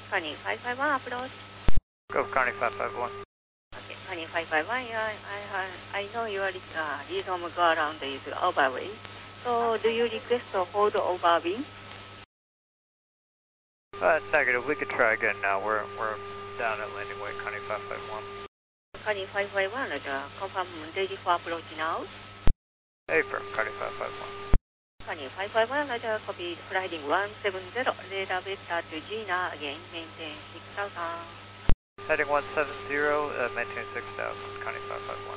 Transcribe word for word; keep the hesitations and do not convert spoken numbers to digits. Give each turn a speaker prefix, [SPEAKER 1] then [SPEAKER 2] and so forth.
[SPEAKER 1] Connie five five one approach.
[SPEAKER 2] Go Connie five five one.
[SPEAKER 1] Okay, Connie five five one, yeah, I, I, I know your uh, rhythm go around is overwing. So do you request to hold overwing?
[SPEAKER 2] Uh, negative. We could try again now. We're, we're down at landing weight, Connie five five one.
[SPEAKER 1] Connie five five one, uh, confirm ready for approach now.
[SPEAKER 2] Affirm, Connie five five one.
[SPEAKER 1] Connie five five one, uh, copy sliding one seven zero, radar vector to Gina again, maintain six thousand.
[SPEAKER 2] Heading one seven zero, uh, maintain six thousand, Connie five five one.